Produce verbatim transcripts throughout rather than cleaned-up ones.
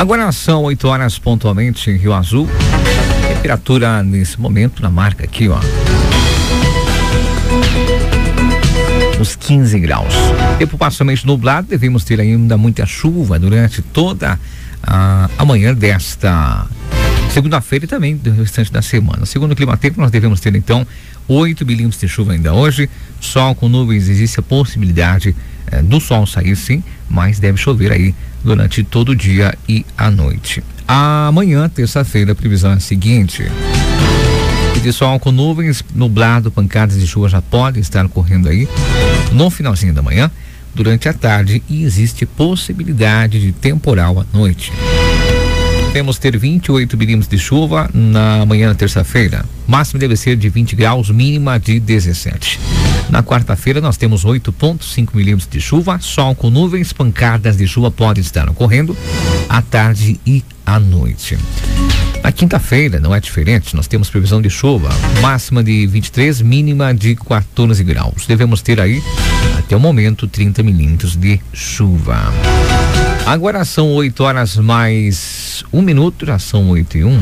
Agora são oito horas pontualmente em Rio Azul. Temperatura nesse momento na marca aqui, ó. Os quinze graus. Tempo parcialmente nublado, devemos ter ainda muita chuva durante toda a, a manhã desta segunda-feira e também do restante da semana. Segundo o Climatempo, nós devemos ter então oito milímetros de chuva ainda hoje. Sol com nuvens, existe a possibilidade eh, do sol sair sim, mas deve chover aí durante todo o dia e a noite. Amanhã, terça-feira, a previsão é a seguinte: de sol com nuvens, nublado, pancadas de chuva já podem estar ocorrendo aí no finalzinho da manhã, durante a tarde, e existe possibilidade de temporal à noite. Devemos ter vinte e oito milímetros de chuva na manhã da terça-feira. Máximo deve ser de vinte graus, mínima de dezessete. Na quarta-feira nós temos oito vírgula cinco milímetros de chuva, sol com nuvens, pancadas de chuva podem estar ocorrendo à tarde e à noite. Na quinta-feira não é diferente, nós temos previsão de chuva, máxima de vinte e três, mínima de quatorze graus. Devemos ter aí, até o momento, trinta milímetros de chuva. Agora são oito horas mais um minuto, já são oito e um.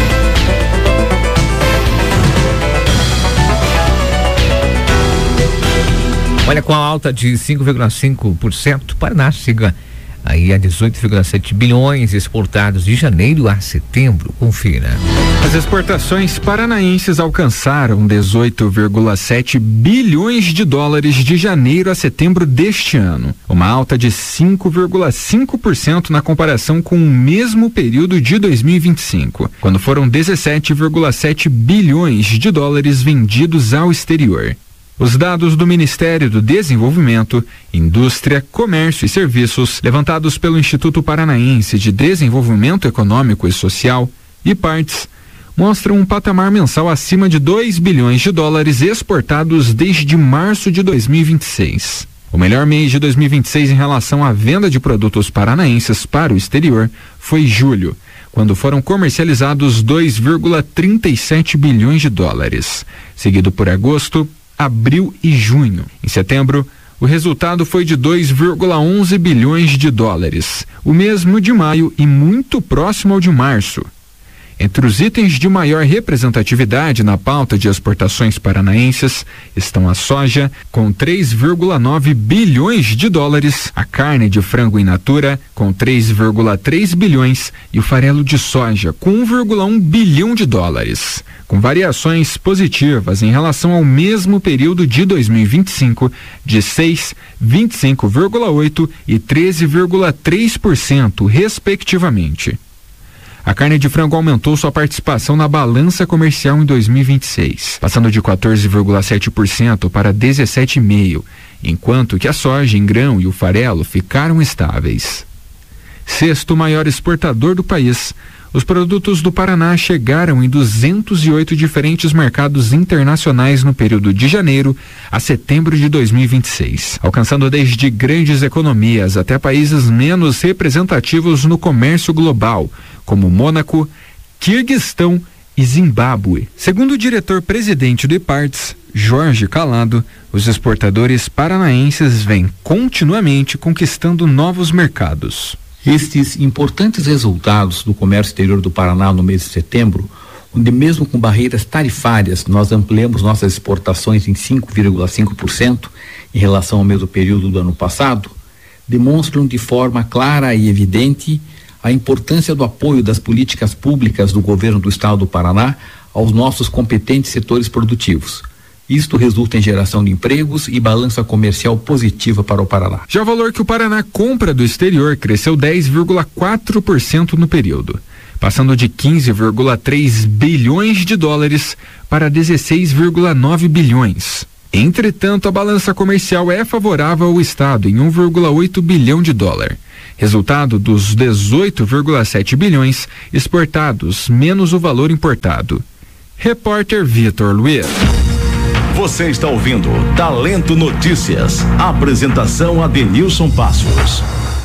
Olha, com a alta de cinco vírgula cinco por cento, Paraná chega aí a dezoito vírgula sete bilhões exportados de janeiro a setembro. Confira. As exportações paranaenses alcançaram dezoito vírgula sete bilhões de dólares de janeiro a setembro deste ano, uma alta de cinco vírgula cinco por cento na comparação com o mesmo período de dois mil e vinte e cinco, quando foram dezessete vírgula sete bilhões de dólares vendidos ao exterior. Os dados do Ministério do Desenvolvimento, Indústria, Comércio e Serviços, levantados pelo Instituto Paranaense de Desenvolvimento Econômico e Social, I P A R T S, mostram um patamar mensal acima de dois bilhões de dólares exportados desde março de dois mil e vinte e seis. O melhor mês de dois mil e vinte e seis em relação à venda de produtos paranaenses para o exterior foi julho, quando foram comercializados dois vírgula trinta e sete bilhões de dólares, seguido por agosto, abril e junho. Em setembro, o resultado foi de dois vírgula onze bilhões de dólares, o mesmo de maio e muito próximo ao de março. Entre os itens de maior representatividade na pauta de exportações paranaenses estão a soja, com três vírgula nove bilhões de dólares, a carne de frango in natura, com três vírgula três bilhões, e o farelo de soja, com um vírgula um bilhão de dólares, com variações positivas em relação ao mesmo período de dois mil e vinte e cinco, de seis, vinte e cinco vírgula oito por cento e treze vírgula três por cento, respectivamente. A carne de frango aumentou sua participação na balança comercial em dois mil e vinte e seis, passando de quatorze vírgula sete por cento para dezessete vírgula cinco por cento, enquanto que a soja em grão e o farelo ficaram estáveis. Sexto maior exportador do país, os produtos do Paraná chegaram em duzentos e oito diferentes mercados internacionais no período de janeiro a setembro de dois mil e vinte e seis, alcançando desde grandes economias até países menos representativos no comércio global, como Mônaco, Quirguistão e Zimbábue. Segundo o diretor-presidente do I P A R T S, Jorge Calado, os exportadores paranaenses vêm continuamente conquistando novos mercados. Estes importantes resultados do comércio exterior do Paraná no mês de setembro, onde mesmo com barreiras tarifárias nós ampliamos nossas exportações em cinco vírgula cinco por cento em relação ao mesmo período do ano passado, demonstram de forma clara e evidente a importância do apoio das políticas públicas do governo do estado do Paraná aos nossos competentes setores produtivos. Isto resulta em geração de empregos e balança comercial positiva para o Paraná. Já o valor que o Paraná compra do exterior cresceu dez vírgula quatro por cento no período, passando de quinze vírgula três bilhões de dólares para dezesseis vírgula nove bilhões. Entretanto, a balança comercial é favorável ao estado em um vírgula oito bilhão de dólar, resultado dos dezoito vírgula sete bilhões exportados menos o valor importado. Repórter Vitor Luiz. Você está ouvindo Talento Notícias. Apresentação Adenilson Passos.